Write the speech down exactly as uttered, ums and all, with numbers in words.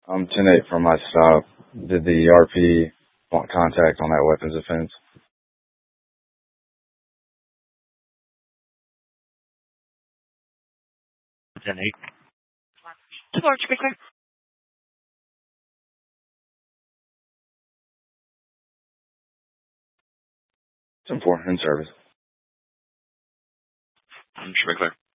I'm ten eight from my stop. Did the R P want contact on that weapons offense? ten eight. George, be clear. ten four, in service. I'm sure clear.